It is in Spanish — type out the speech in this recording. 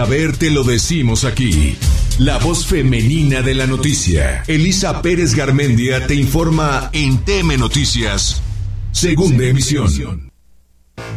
saber te lo decimos aquí. La voz femenina de la noticia. Elisa Pérez Garmendia te informa en TM Noticias, segunda emisión.